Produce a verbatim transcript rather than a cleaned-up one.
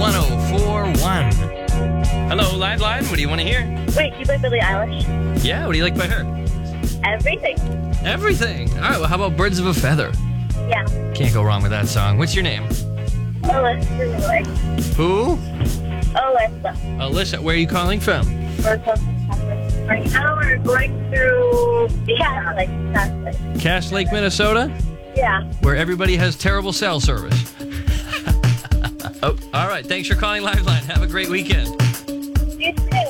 one oh four point one. Hello, Liveline. What do you want to hear? Wait, you play Billie Eilish? Yeah, what do you like by her? Everything. Everything. All right, well, how about Birds of a Feather? Yeah. Can't go wrong with that song. What's your name? Alyssa. Who? Alyssa. Alyssa, where are you calling from? Right now we're going through Cass Lake. Cass Lake. Cass Lake, Minnesota? Yeah. Where everybody has terrible cell service. Oh, all right. Thanks for calling Liveline. Have a great weekend.